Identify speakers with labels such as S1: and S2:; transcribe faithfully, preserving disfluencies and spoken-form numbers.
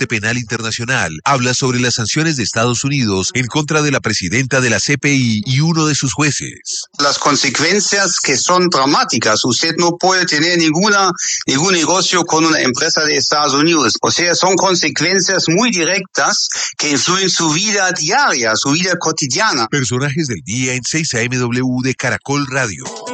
S1: Corte Penal Internacional habla sobre las sanciones de Estados Unidos en contra de la presidenta de la C P I y uno de sus jueces.
S2: Las consecuencias que son dramáticas. Usted no puede tener ninguna, ningún negocio con una empresa de Estados Unidos. O sea, son consecuencias muy directas que influyen su vida diaria, su vida cotidiana.
S1: Personajes del día en seis A M W de Caracol Radio.